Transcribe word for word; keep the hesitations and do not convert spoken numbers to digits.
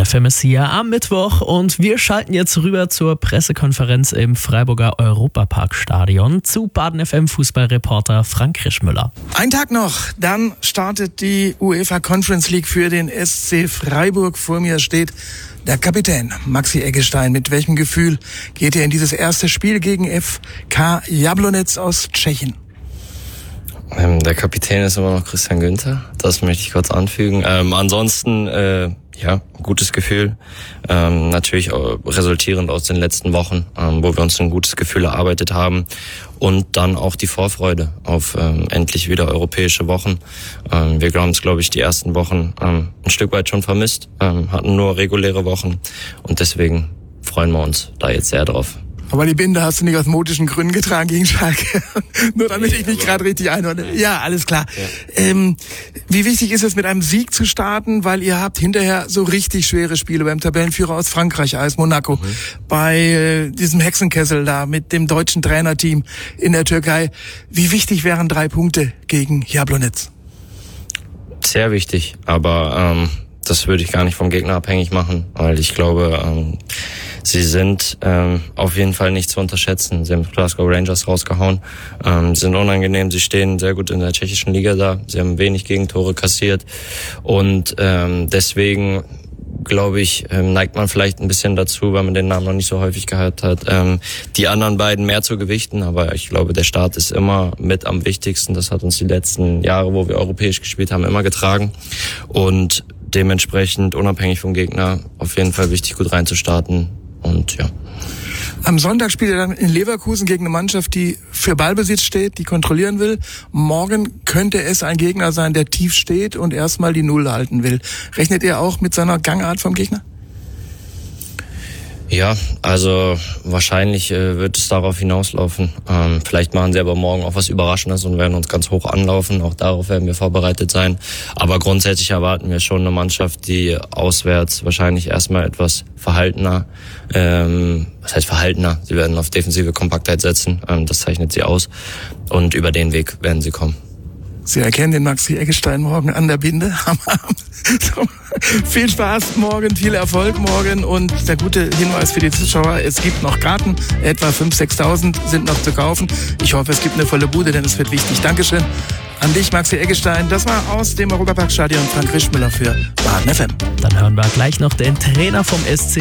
F M ist hier am Mittwoch und wir schalten jetzt rüber zur Pressekonferenz im Freiburger Europaparkstadion zu Baden F M Fußballreporter Frank Krischmüller. Ein Tag noch, dann startet die UEFA Conference League für den S C Freiburg. Vor mir steht der Kapitän Maxi Eggestein. Mit welchem Gefühl geht ihr in dieses erste Spiel gegen F K Jablonec aus Tschechien? Ähm, der Kapitän ist immer noch Christian Günther, das möchte ich kurz anfügen. Ähm, ansonsten, äh, ja, gutes Gefühl. Ähm, natürlich auch resultierend aus den letzten Wochen, ähm, wo wir uns ein gutes Gefühl erarbeitet haben. Und dann auch die Vorfreude auf ähm, endlich wieder europäische Wochen. Ähm, wir haben es, glaube ich, die ersten Wochen ähm, ein Stück weit schon vermisst, ähm, hatten nur reguläre Wochen. Und deswegen freuen wir uns da jetzt sehr drauf. Aber die Binde hast du nicht aus modischen Gründen getragen gegen Schalke. Nur damit nee, ich mich gerade richtig einordne. Ja, alles klar. Ja. Ähm, wie wichtig ist es, mit einem Sieg zu starten? Weil ihr habt hinterher so richtig schwere Spiele beim Tabellenführer aus Frankreich, A S Monaco. Mhm. Bei äh, diesem Hexenkessel da mit dem deutschen Trainerteam in der Türkei. Wie wichtig wären drei Punkte gegen Jablonec? Sehr wichtig, aber ähm, das würde ich gar nicht vom Gegner abhängig machen. Weil ich glaube... Ähm, Sie sind ähm, auf jeden Fall nicht zu unterschätzen. Sie haben Glasgow Rangers rausgehauen, ähm, sind unangenehm. Sie stehen sehr gut in der tschechischen Liga da. Sie haben wenig Gegentore kassiert und ähm, deswegen glaube ich, ähm, neigt man vielleicht ein bisschen dazu, weil man den Namen noch nicht so häufig gehört hat, ähm, die anderen beiden mehr zu gewichten. Aber ich glaube, der Start ist immer mit am wichtigsten. Das hat uns die letzten Jahre, wo wir europäisch gespielt haben, immer getragen. Und dementsprechend, unabhängig vom Gegner, auf jeden Fall wichtig, gut reinzustarten. Und ja. Am Sonntag spielt er dann in Leverkusen gegen eine Mannschaft, die für Ballbesitz steht, die kontrollieren will. Morgen könnte es ein Gegner sein, der tief steht und erstmal die Null halten will. Rechnet ihr auch mit seiner Gangart vom Gegner? Ja, also wahrscheinlich äh, wird es darauf hinauslaufen. Ähm, vielleicht machen sie aber morgen auch was Überraschendes und werden uns ganz hoch anlaufen. Auch darauf werden wir vorbereitet sein. Aber grundsätzlich erwarten wir schon eine Mannschaft, die auswärts wahrscheinlich erstmal etwas verhaltener, ähm, was heißt verhaltener? Sie werden auf defensive Kompaktheit setzen. Ähm, das zeichnet sie aus. Und über den Weg werden sie kommen. Sie erkennen den Maxi Eggestein morgen an der Binde am Abend. So, viel Spaß morgen, viel Erfolg morgen und der gute Hinweis für die Zuschauer, es gibt noch Karten, etwa fünftausend, sechstausend sind noch zu kaufen. Ich hoffe, es gibt eine volle Bude, denn es wird wichtig. Dankeschön an dich, Maxi Eggestein. Das war aus dem Europaparkstadion Frank Krischmüller für Baden F M. Dann hören wir gleich noch den Trainer vom S C